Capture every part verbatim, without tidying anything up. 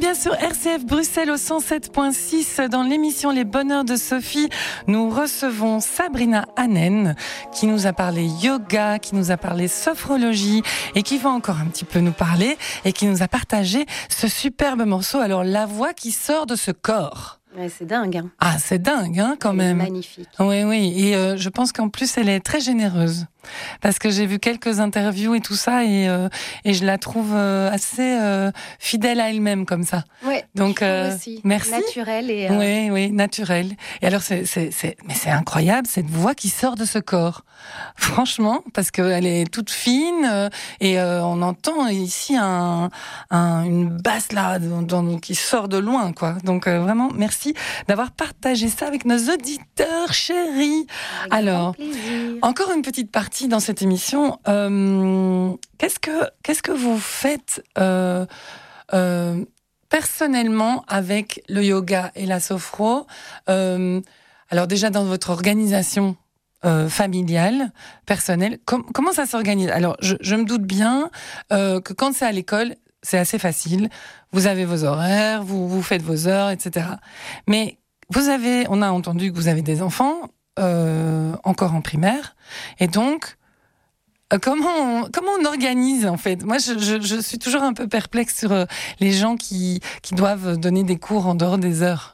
bien sur R C F Bruxelles au cent sept point six. Dans l'émission Les Bonheurs de Sophie, nous recevons Sabrina Hanen qui nous a parlé yoga, qui nous a parlé sophrologie et qui va encore un petit peu nous parler et qui nous a partagé ce superbe morceau. Alors, la voix qui sort de ce corps. Ouais, c'est dingue. Hein. Ah, c'est dingue, hein, quand elle même. Est magnifique. Oui, oui. Et euh, je pense qu'en plus, elle est très généreuse. Parce que j'ai vu quelques interviews et tout ça, et, euh, et je la trouve euh, assez euh, fidèle à elle-même, comme ça. Oui, donc euh, aussi. Merci. Naturelle. Et, euh... Oui, oui, naturelle. Et alors, c'est, c'est, c'est, mais c'est incroyable, cette voix qui sort de ce corps. Franchement, parce qu'elle est toute fine, euh, et euh, on entend ici un, un, une basse là, dans, dans, qui sort de loin, quoi. Donc, euh, vraiment, merci d'avoir partagé ça avec nos auditeurs chéris. Avec alors, plaisir. Encore une petite partie dans cette émission. Euh, qu'est-ce que qu'est-ce que vous faites euh, euh, personnellement avec le yoga et la sophro? euh, Alors déjà dans votre organisation euh, familiale, personnelle, com- comment ça s'organise? Alors je, je me doute bien euh, que quand c'est à l'école, c'est assez facile. Vous avez vos horaires, vous vous faites vos heures, et cetera. Mais vous avez, on a entendu que vous avez des enfants. Euh, encore en primaire, et donc euh, comment on, comment on organise en fait? Moi, je, je, je suis toujours un peu perplexe sur euh, les gens qui qui doivent donner des cours en dehors des heures.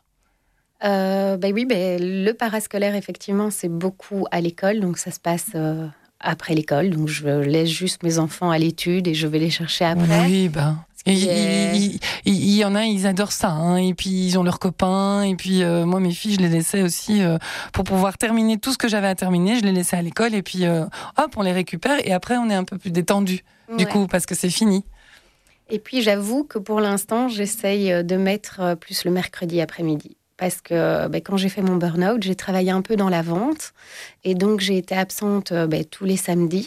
Euh, ben oui, ben le parascolaire effectivement, c'est beaucoup à l'école, donc ça se passe euh, après l'école, donc je laisse juste mes enfants à l'étude et je vais les chercher après. Oui, ben. Il est... y, il, il y en a, ils adorent ça, hein, et puis ils ont leurs copains, et puis euh, moi, mes filles, je les laissais aussi euh, pour pouvoir terminer tout ce que j'avais à terminer, je les laissais à l'école, et puis euh, hop, on les récupère, et après, on est un peu plus détendu, ouais. Du coup, parce que c'est fini. Et puis, j'avoue que pour l'instant, j'essaye de mettre plus le mercredi après-midi. Parce que ben, quand j'ai fait mon burn-out, j'ai travaillé un peu dans la vente, et donc j'ai été absente ben, tous les samedis.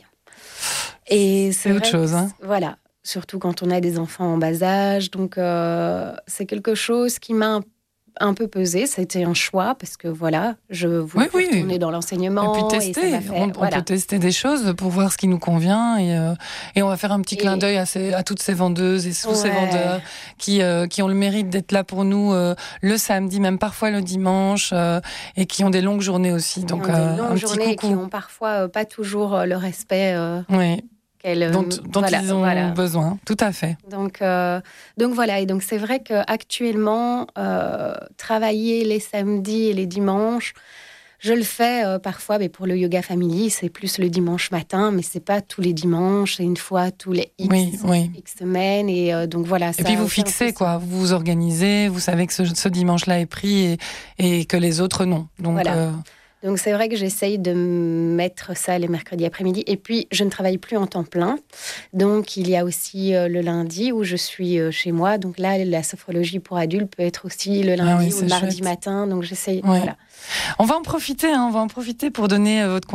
Et c'est, c'est autre chose, hein. Voilà. Surtout quand on a des enfants en bas âge. Donc, euh, c'est quelque chose qui m'a un, un peu pesé. C'était un choix parce que, voilà, je voulais oui, retourner oui. dans l'enseignement. Et puis tester. Et ça m'a fait, on, voilà. on peut tester des choses pour voir ce qui nous convient. Et, euh, et on va faire un petit et... clin d'œil à, ces, à toutes ces vendeuses et tous ouais. ces vendeurs qui, euh, qui ont le mérite d'être là pour nous euh, le samedi, même parfois le dimanche, euh, et qui ont des longues journées aussi. Donc, qui ont euh, des longues un journées petit coucou. Qui ont parfois euh, pas toujours euh, le respect. Euh... Oui. Qu'elle, dont, dont voilà, ils ont voilà. besoin, tout à fait. Donc, euh, donc voilà, et donc c'est vrai qu'actuellement, euh, travailler les samedis et les dimanches, je le fais euh, parfois, mais pour le yoga family, c'est plus le dimanche matin, mais c'est pas tous les dimanches, c'est une fois tous les X, oui, oui. X semaines, et euh, donc voilà. Et puis vous fixez, quoi, vous vous organisez, vous savez que ce, ce dimanche-là est pris et, et que les autres non. Donc, voilà. Euh... Donc, c'est vrai que j'essaye de mettre ça les mercredis après-midi. Et puis, je ne travaille plus en temps plein. Donc, il y a aussi euh, le lundi où je suis euh, chez moi. Donc là, la sophrologie pour adultes peut être aussi le lundi ah oui, ou le mardi chouette. Matin. Donc, j'essaye. Ouais. Voilà. On va en profiter, hein, on va en profiter pour donner euh, votre